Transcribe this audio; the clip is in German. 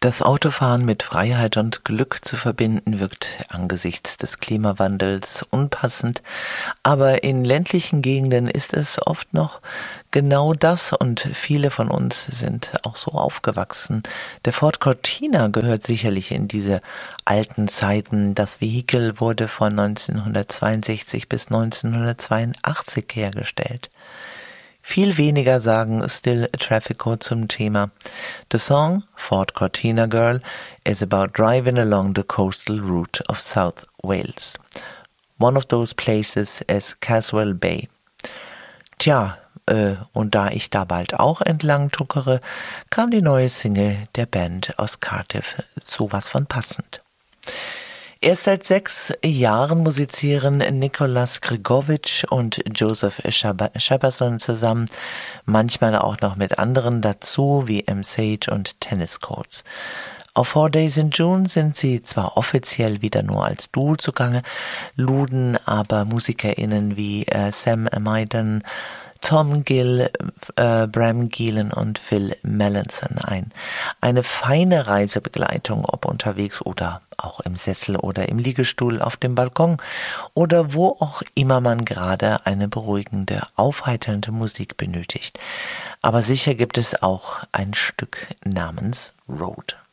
Das Autofahren mit Freiheit und Glück zu verbinden, wirkt angesichts des Klimawandels unpassend, aber in ländlichen Gegenden ist es oft noch genau das und viele von uns sind auch so aufgewachsen. Der Ford Cortina gehört sicherlich in diese alten Zeiten. Das Vehikel wurde von 1962 bis 1982 hergestellt. Viel weniger sagen Still Traffico zum Thema. The song, Ford Cortina Girl, is about driving along the coastal route of South Wales. One of those places is Caswell Bay. Tja, und da ich da bald auch entlang tuckere, kam die neue Single der Band aus Cardiff sowas von passend. Erst seit 6 Jahren musizieren Nicolas Grigovic und Joseph Shepperson zusammen, manchmal auch noch mit anderen dazu, wie M. Sage und Tennis Courts. Auf 4 Days in June sind sie zwar offiziell wieder nur als Duo zugange, luden aber MusikerInnen wie Sam Maiden, Tom Gill, Bram Gielen und Phil Melanson ein. Eine feine Reisebegleitung, ob unterwegs oder auch im Sessel oder im Liegestuhl auf dem Balkon oder wo auch immer man gerade eine beruhigende, aufheiternde Musik benötigt. Aber sicher gibt es auch ein Stück namens Road.